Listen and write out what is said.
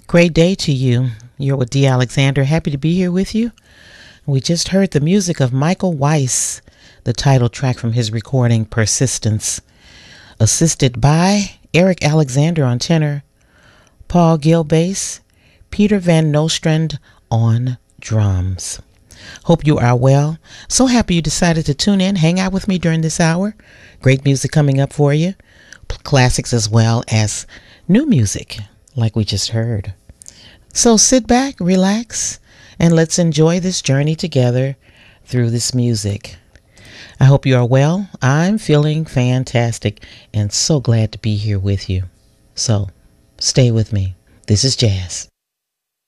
Great day to you. You're with D. Alexander. Happy to be here with you. We just heard the music of Michael Weiss, the title track from his recording Persistence, assisted by Eric Alexander on tenor, Paul Gill bass, Peter Van Nostrand on drums. Hope you are well. So happy you decided to tune in, hang out with me during this hour. Great music coming up for you. Classics as well as new music like we just heard. So sit back, relax, and let's enjoy this journey together through this music. I hope you are well. I'm feeling fantastic and so glad to be here with you. So stay with me. This is jazz.